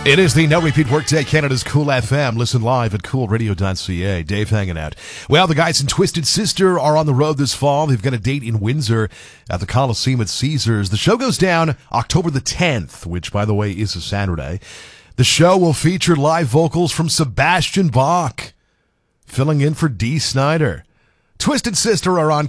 It is the No Repeat Workday, Canada's Cool FM. Listen live at coolradio.ca. Dave hanging out. Well, the guys in Twisted Sister are on the road this fall. They've got a date in Windsor at the Coliseum at Caesars. The show goes down October the 10th, which, by the way, is a Saturday. The show will feature live vocals from Sebastian Bach, filling in for Dee Snider. Twisted Sister are on